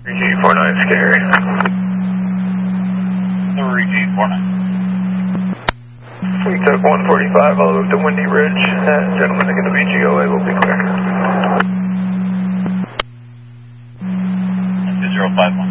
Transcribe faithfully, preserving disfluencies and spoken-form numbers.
three G four nine scary. three G four nine. We took one forty-five all the way up to Windy Ridge. Uh, gentlemen, to get the V G O A will be quick. two zero five one.